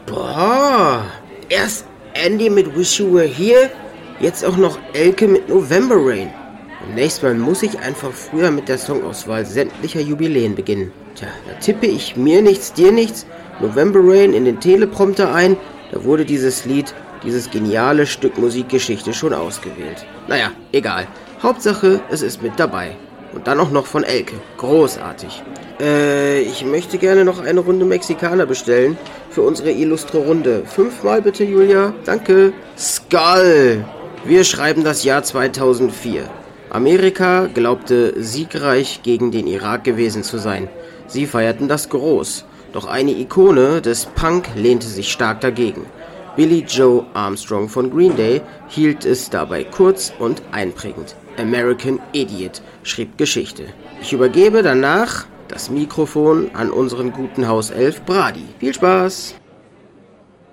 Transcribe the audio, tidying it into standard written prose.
Boah, erst Andy mit Wish You Were Here, jetzt auch noch Elke mit November Rain. Nächstes Mal muss ich einfach früher mit der Songauswahl sämtlicher Jubiläen beginnen. Tja, da tippe ich mir nichts, dir nichts, November Rain in den Teleprompter ein, da wurde dieses Lied, dieses geniale Stück Musikgeschichte schon ausgewählt. Naja, egal. Hauptsache, es ist mit dabei. Und dann auch noch von Elke. Großartig. Ich möchte gerne noch eine Runde Mexikaner bestellen für unsere Illustro-Runde. 5-mal bitte, Julia. Danke. Skull. Wir schreiben das Jahr 2004. Amerika glaubte siegreich gegen den Irak gewesen zu sein. Sie feierten das groß. Doch eine Ikone des Punk lehnte sich stark dagegen. Billie Joe Armstrong von Green Day hielt es dabei kurz und einprägend. American Idiot schrieb Geschichte. Ich übergebe danach das Mikrofon an unseren guten Hauself Brady. Viel Spaß!